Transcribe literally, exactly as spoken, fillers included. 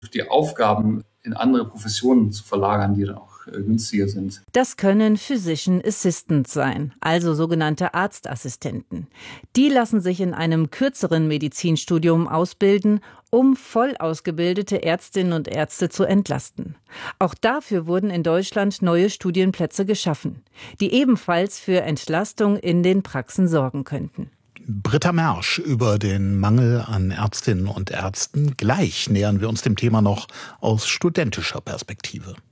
die Aufgaben in andere Professionen zu verlagern, die dann auch äh, günstiger sind. Das können Physician Assistants sein, also sogenannte Arztassistenten. Die lassen sich in einem kürzeren Medizinstudium ausbilden, um voll ausgebildete Ärztinnen und Ärzte zu entlasten. Auch dafür wurden in Deutschland neue Studienplätze geschaffen, die ebenfalls für Entlastung in den Praxen sorgen könnten. Britta Mersch über den Mangel an Ärztinnen und Ärzten. Gleich nähern wir uns dem Thema noch aus studentischer Perspektive.